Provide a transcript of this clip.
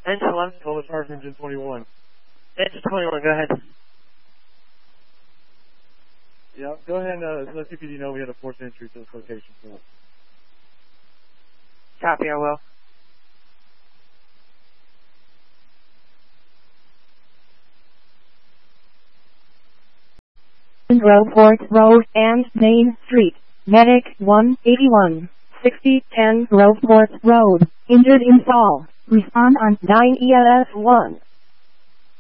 Engine 11. Call the charge engine 21. Engine 21, go ahead. Yeah, go ahead and let CPD know we had a forced entry to this location. So. Copy, I will. Groveport Road and Main Street. Medic 181. 6010 Groveport Road. Injured in fall. Respond on 9 ELS 1.